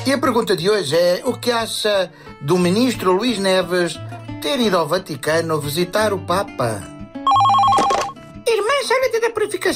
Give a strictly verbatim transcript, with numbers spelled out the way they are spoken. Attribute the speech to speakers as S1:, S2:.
S1: E a pergunta de hoje é: o que acha do ministro Luís Neves ter ido ao Vaticano visitar o Papa? Irmã, sai da purificação.